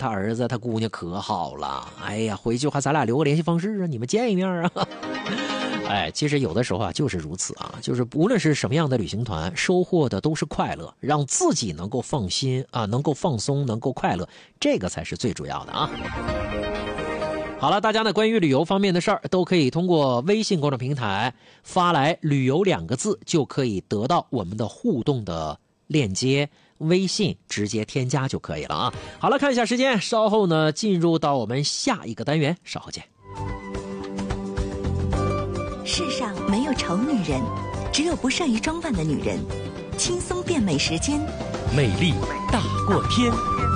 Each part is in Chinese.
他儿子他姑娘可好了，哎呀，回去的话咱俩留个联系方式啊，你们见一面啊。哎，其实有的时候啊就是如此啊，就是无论是什么样的旅行团，收获的都是快乐，让自己能够放心啊，能够放松，能够快乐，这个才是最主要的啊。好了，大家呢关于旅游方面的事儿都可以通过微信公众平台发来旅游2个字，就可以得到我们的互动的链接，微信直接添加就可以了啊。好了，看一下时间，稍后呢进入到我们下一个单元，稍后见。 世上没有丑女人，只有不善于装扮的女人。轻松变美时间， 美丽大过天。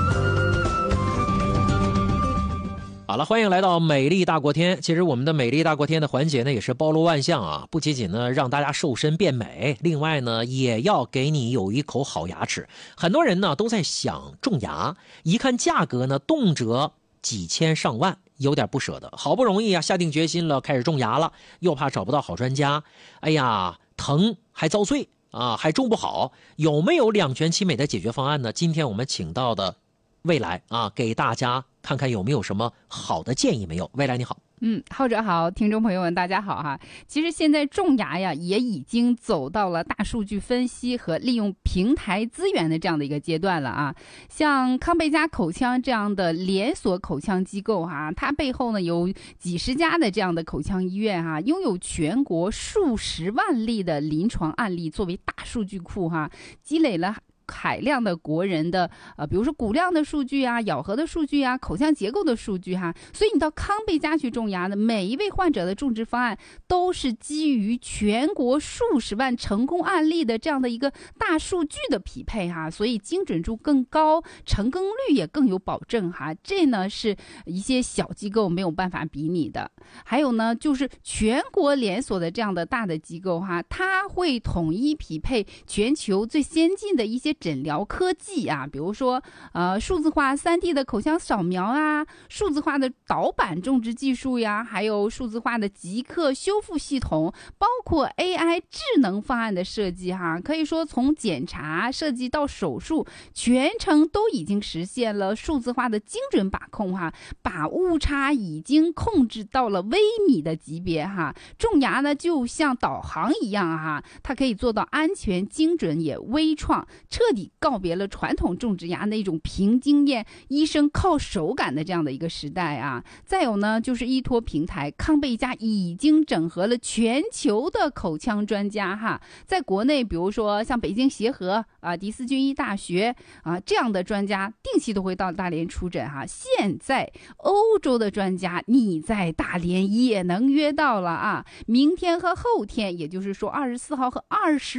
好了，欢迎来到美丽大过天。其实我们的美丽大过天的环节呢，也是包罗万象啊，不仅仅呢让大家瘦身变美，另外呢也要给你有一口好牙齿。很多人呢都在想种牙，一看价格呢动辄几千上万，有点不舍得。好不容易啊下定决心了，开始种牙了，又怕找不到好专家，哎呀，疼还遭罪啊，还种不好。有没有两全其美的解决方案呢？今天我们请到的未来啊，给大家看看有没有什么好的建议没有。未来你好。 浩哲好，听众朋友们大家好哈。其实现在种牙呀也已经走到了大数据分析和利用平台资源的这样的一个阶段了啊。像康贝佳口腔这样的连锁口腔机构哈，它背后呢有几十家的这样的口腔医院哈，拥有全国数十万例的临床案例作为大数据库哈，积累了海量的国人的比如说骨量的数据啊，咬合的数据啊，口腔结构的数据哈，所以你到康贝佳去种牙呢，每一位患者的种植方案都是基于全国数十万成功案例的这样的一个大数据的匹配哈，所以精准度更高，成功率也更有保证哈，这呢是一些小机构没有办法比拟的。还有呢，就是全国连锁的这样的大的机构哈，它会统一匹配全球最先进的一些诊疗科技啊，比如说数字化 3D 的口腔扫描啊，数字化的导板种植技术呀，还有数字化的即刻修复系统，包括 AI 智能方案的设计哈，可以说从检查设计到手术全程都已经实现了数字化的精准把控哈，把误差已经控制到了微米的级别哈。种牙呢就像导航一样哈，它可以做到安全精准也微创，彻底告别了传统种植牙那种凭经验医生靠手感的这样的一个时代啊。再有呢，就是依托平台，康贝佳已经整合了全球的口腔专家哈，在国内比如说像北京协和啊、迪斯军医大学啊这样的专家定期都会到大连出诊哈。现在欧洲的专家你在大连也能约到了啊，明天和后天，也就是说24号和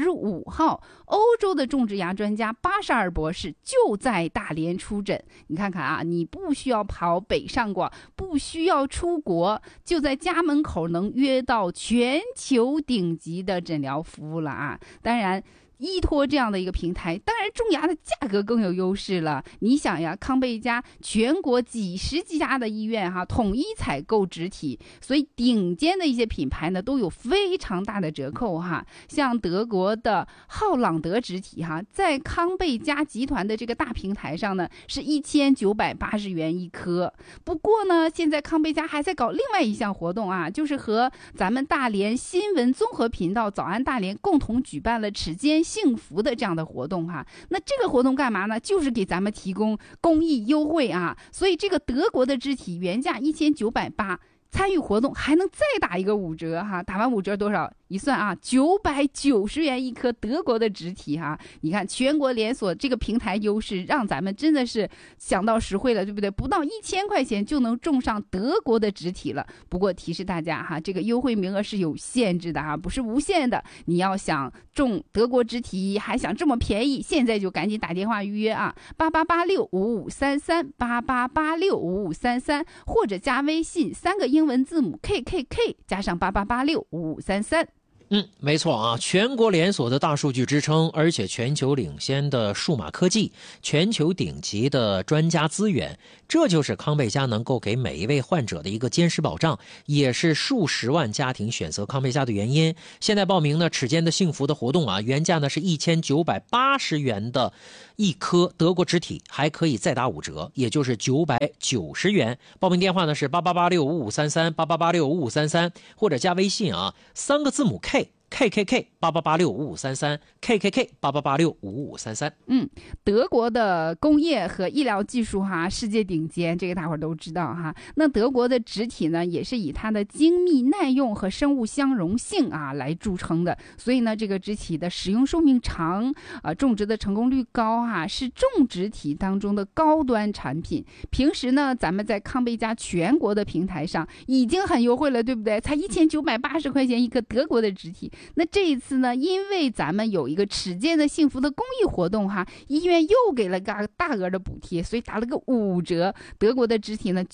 25号，欧洲的种植牙专家巴沙尔博士就在大连出诊。你看看啊，你不需要跑北上广，不需要出国，就在家门口能约到全球顶级的诊疗服务了啊。当然依托这样的一个平台，当然种牙的价格更有优势了。你想呀，康贝佳全国几十家的医院哈，统一采购植体，所以顶尖的一些品牌呢都有非常大的折扣哈。像德国的浩朗德植体哈，在康贝佳集团的这个大平台上呢是1980元一颗。不过呢，现在康贝佳还在搞另外一项活动啊，就是和咱们大连新闻综合频道早安大连共同举办了齿间幸福的这样的活动哈。那这个活动干嘛呢？就是给咱们提供公益优惠啊。所以这个德国的肢体原价1980，参与活动还能再打一个5折哈。打完5折多少？一算啊，990元一颗德国的植体哈。你看全国连锁这个平台优势，让咱们真的是想到实惠了，对不对？不到1000块钱就能种上德国的植体了。不过提示大家哈，这个优惠名额是有限制的哈，不是无限的。你要想种德国植体，还想这么便宜，现在就赶紧打电话预约啊，88865533，88865533，或者加微信3个英文字母 KKK 加上88865533。 没错啊，全国连锁的大数据支撑，而且全球领先的数码科技，全球顶级的专家资源，这就是康贝佳能够给每一位患者的一个坚实保障，也是数十万家庭选择康贝佳的原因。现在报名呢，齿间的幸福的活动啊，原价呢是1980元的一颗德国植体，还可以再打5折，也就是990元。报名电话呢是88865533 88865533，或者加微信啊，3个字母 KKK88865533 KKK88865533。 德国的工业和医疗技术世界顶尖，这个大伙儿都知道哈。那德国的植体呢，也是以它的精密耐用和生物相容性来著称的。所以呢，这个植体的使用寿命长，种植的成功率高是种植体当中的高端产品。平时呢，咱们在康贝佳全国的平台上已经很优惠了，对不对？才1980块钱一个德国的植体。那这一次呢，因为咱们有一个齿间的幸福的公益活动医院又给了个大额的补贴，所以打了个5折。德国的植体呢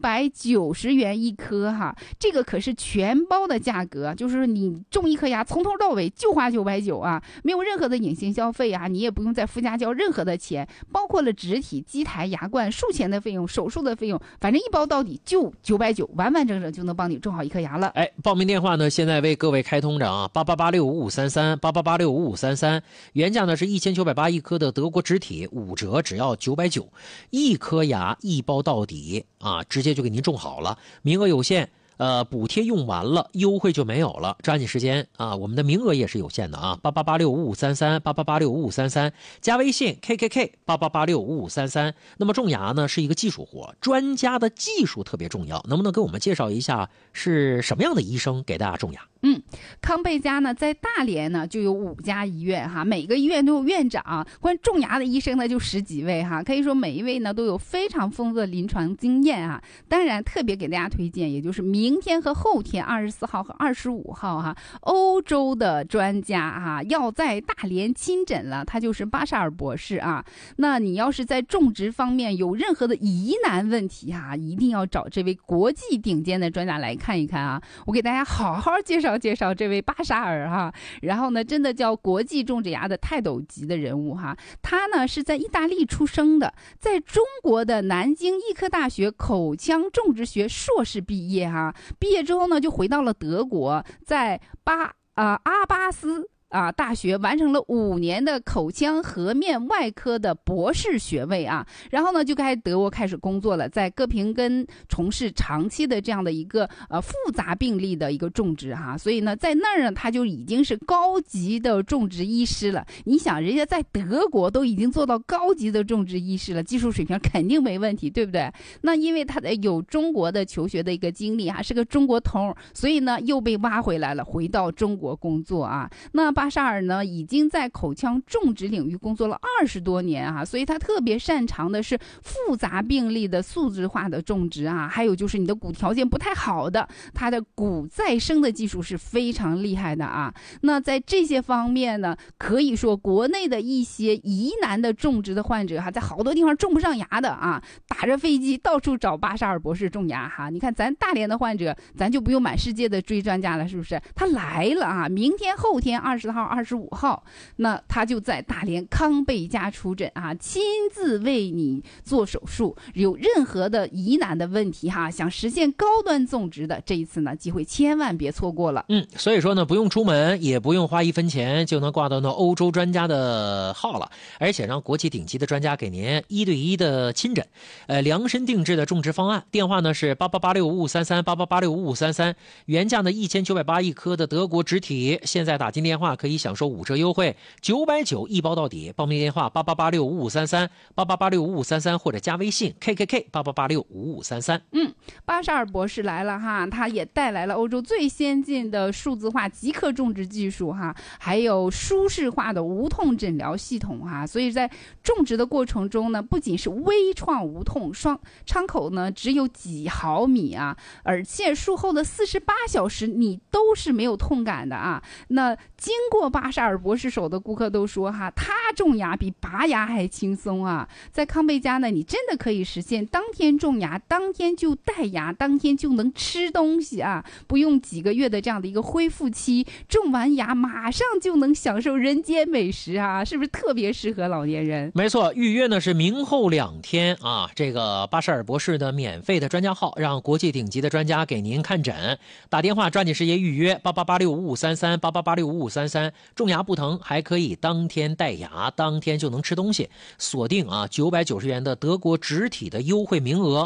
990元一颗这个可是全包的价格，就是你种一颗牙从头到尾就花990没有任何的隐形消费你也不用再附加交任何的钱，包括了植体、机台、牙冠、术前的费用、手术的费用，反正一包到底就990，完完整整就能帮你种好一颗牙了。 报名电话呢现在为各位开通着88865533 88865533，原价呢是1980一颗的德国植体，5折只要990，一颗牙一包到底直接就给您种好了，名额有限。补贴用完了，优惠就没有了，抓紧时间我们的名额也是有限的88865533 88865533，加微信 KKK88865533。那么种牙呢是一个技术活，专家的技术特别重要，能不能给我们介绍一下是什么样的医生给大家种牙？ 康贝佳呢在大连呢就有5家医院每个医院都有院长，关于种牙的医生呢就10几位可以说每一位呢都有非常丰富的临床经验当然特别给大家推荐，也就是明天和后天24号和25号欧洲的专家要在大连亲诊了，他就是巴沙尔博士那你要是在种植方面有任何的疑难问题一定要找这位国际顶尖的专家来看一看我给大家好好介绍这位巴沙尔然后呢真的叫国际种植牙的泰斗级的人物他呢是在意大利出生的，在中国的南京医科大学口腔种植学硕士毕业毕业之后呢就回到了德国，在阿巴斯大学完成了5年的口腔颌面外科的博士学位然后呢就在德国开始工作了，在哥平根从事长期的这样的一个复杂病例的一个种植所以呢在那儿呢他就已经是高级的种植医师了。你想人家在德国都已经做到高级的种植医师了，技术水平肯定没问题，对不对？那因为他有中国的求学的一个经历是个中国通，所以呢又被挖回来了，回到中国工作那巴沙尔呢已经在口腔种植领域工作了20多年所以他特别擅长的是复杂病例的数字化的种植还有就是你的骨条件不太好的，他的骨再生的技术是非常厉害的那在这些方面呢，可以说国内的一些疑难的种植的患者在好多地方种不上牙的打着飞机到处找巴沙尔博士种牙你看咱大连的患者，咱就不用满世界的追专家了，是不是？他来了明天后天20号25号，那他就在大连康贝佳出诊亲自为你做手术，有任何的疑难的问题想实现高端种植的，这一次呢机会千万别错过了。 所以说呢不用出门，也不用花1分钱就能挂到那欧洲专家的号了，而且让国际顶级的专家给您1对1的亲诊，量身定制的种植方案。电话呢是88865533 88865533，原价呢1980一颗的德国植体，现在打进电话可以享受5折优惠，990一包到底。报名电话88865533 88865533，或者加微信 KKK 88865533。 巴沙尔博士来了他也带来了欧洲最先进的数字化即刻种植技术还有舒适化的无痛诊疗系统所以在种植的过程中呢，不仅是微创无痛，窗口呢只有几毫米而且术后的48小时你都是没有痛感的那精过巴沙尔博士手的顾客都说哈，他种牙比拔牙还轻松啊。在康贝佳呢，你真的可以实现当天种牙，当天就戴牙，当天就能吃东西啊，不用几个月的这样的一个恢复期，种完牙马上就能享受人间美食啊，是不是特别适合老年人？ 没错，预约呢是明后2天啊。这个巴沙尔博士的免费的专家号，让国际顶级的专家给您看诊。打电话抓紧时间预约8886553388865533，种牙不疼，还可以当天戴牙，当天就能吃东西。锁定啊990元的德国植体的优惠名额。